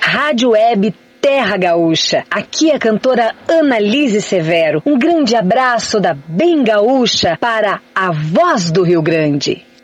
Rádio Web Terra Gaúcha. Aqui é a cantora Annalise Severo. Um grande abraço da Bem Gaúcha para a Voz do Rio Grande.